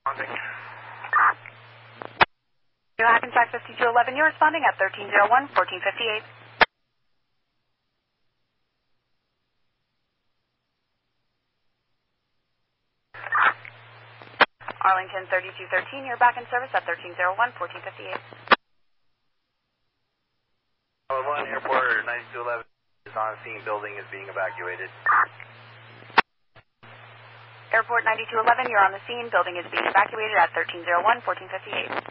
Hackensack 5211, you're responding at 1301, 1458. Arlington 3213, you're back in service at 1301, 1458. 1 Airport 9211 is on scene, building is being evacuated. Airport 9211, you're on the scene, building is being evacuated at 1301, 1458.